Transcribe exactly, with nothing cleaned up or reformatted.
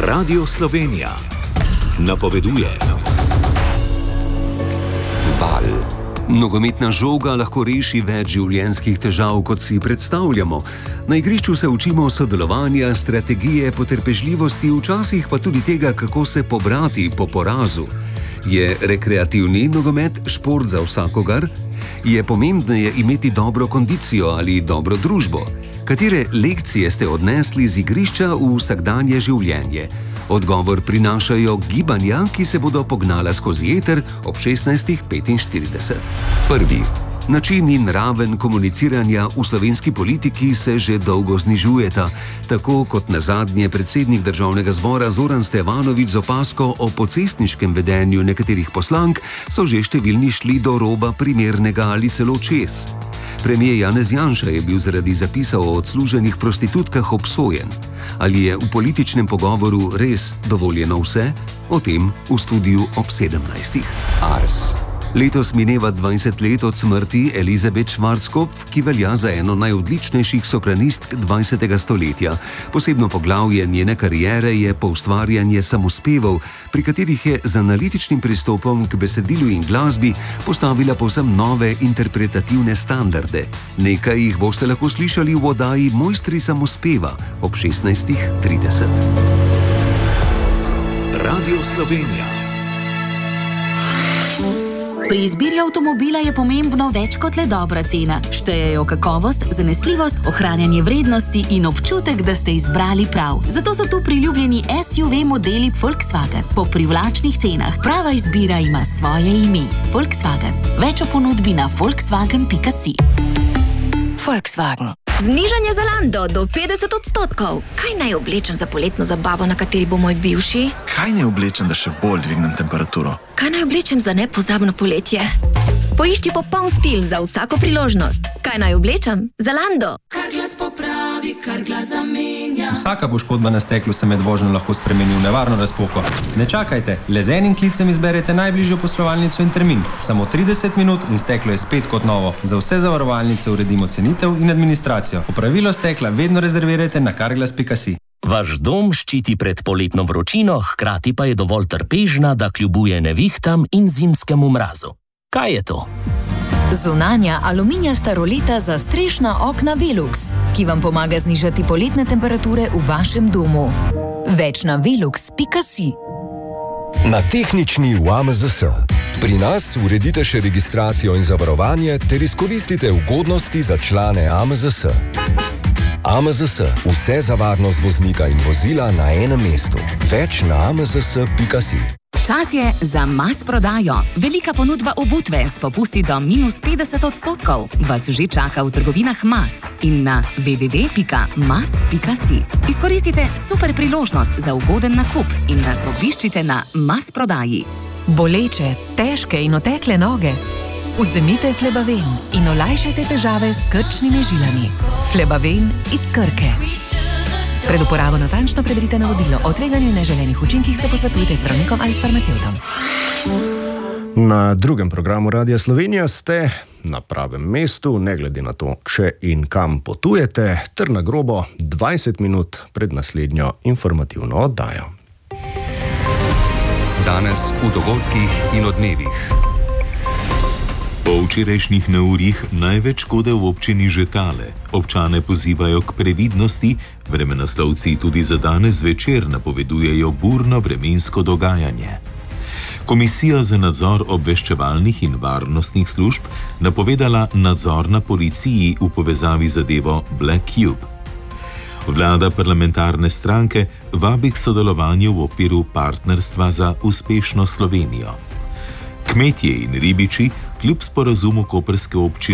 Radio Slovenija napoveduje. Val. Nogometna žoga lahko reši več življenjskih težav, kot si predstavljamo. Na igrišču se učimo sodelovanja, strategije, potrpežljivosti, včasih pa tudi tega, kako se pobrati po porazu. Je rekreativni nogomet šport za vsakogar? Je pomembneje imeti dobro kondicijo ali dobro družbo? Katere lekcije ste odnesli z igrišča v vsakdanje življenje? Odgovor prinašajo gibanja, ki se bodo pognala skozi eter ob šestnajstih petinštirideset. Prvi. Način in raven komuniciranja v slovenski politiki se že dolgo znižujeta, tako kot nazadnje predsednik Državnega zbora Zoran Stevanović z opazko o pocestniškem vedenju nekaterih poslank, so že številni šli do roba primernega ali celo čez. Premier Janez Janša je bil zaradi zapisa o odsluženih prostitutkah obsojen. Ali je v političnem pogovoru res dovoljeno vse? O tem v studiu ob sedemnajstih. Ars. Letos mineva dvajset let od smrti Elizabeth Schwarzkopf, ki velja za eno najodličnejših sopranistk dvajsetega stoletja. Posebno poglavje njene kariere je poustvarjanje samospevov, pri katerih je z analitičnim pristopom k besedilu in glasbi postavila povsem nove interpretativne standarde. Nekaj jih boste lahko slišali v oddaji Mojstri samospeva ob šestnajstih trideset. Radio Slovenija. Pri izbiri avtomobila je pomembno več kot le dobra cena. Štejejo kakovost, zanesljivost, ohranjanje vrednosti in občutek, da ste izbrali prav. Zato so tu priljubljeni S U V modeli Volkswagen po privlačnih cenah. Prava izbira ima svoje ime. Volkswagen. Več o ponudbi na volkswagen pika si. Volkswagen. Znižanje Zalando do petdeset odstotkov. Kaj naj oblečem za poletno zabavo, na kateri bo moj bivši? Kaj naj oblečem, da še bolj dvignem temperaturo? Kaj naj oblečem za nepozabno poletje? Poišči popoln stil za vsako priložnost. Kaj naj oblečem? Zalando. Kar glas popravi, kar glas zamenja. Vsaka poškodba na steklu se med vožnjo lahko spremeni v nevarno razpoko. Ne čakajte, le z enim klicem izberete najbližjo poslovalnico in termin. Samo trideset minut in steklo je spet kot novo. Za vse zavarovalnice uredimo cenitev in administracijo. Opravilo stekla vedno rezervirajte na carglass pika si. Vaš dom ščiti pred poletno vročino, hkrati pa je dovolj trpežna, da kljubuje nevihtam in zimskemu mrazu. Kaj je to? Zunanja aluminijasta roleta za strešna okna Velux, ki vam pomaga znižati poletne temperature v vašem domu. Več na velux pika si. Na tehnični v A M Z S. Pri nas uredite še registracijo in zavarovanje ter izkoristite ugodnosti za člane A M Z S. A M Z S. Vse za varnost voznika in vozila na enem mestu. Več na a m z s pika si. Čas je za Mas prodajo. Velika ponudba obutve s popusti do minus petdeset odstotkov vas že čaka v trgovinah Mas in na w w w pika mas pika si. Izkoristite super priložnost za ugoden nakup in nas obiščite na Mas prodaji. Boleče, težke in otekle noge? Vzemite Flebaven in olajšajte težave s krčnimi žilami. Flebaven iz Krke. Pred uporabo natančno preberite navodilo. O tveganju in neželenih učinkih se posvetujte z zdravnikom ali s farmacevtom. Na drugem programu Radia Slovenija ste na pravem mestu, ne glede na to, če in kam potujete, ter na grobo dvajset minut pred naslednjo informativno oddajo. Danes v dogodkih in odmevih. Po včerajšnjih neurjih največ škode v občini Žetale. Občane pozivajo k previdnosti, vremenoslovci tudi za danes zvečer napovedujejo burno vremensko dogajanje. Komisija za nadzor obveščevalnih in varnostnih služb napovedala nadzor na policiji v povezavi z zadevo Black Cube. Vlada parlamentarne stranke vabi k sodelovanju v okviru partnerstva za uspešno Slovenijo. Kmetje in ribiči kljub sporazumu koprske občine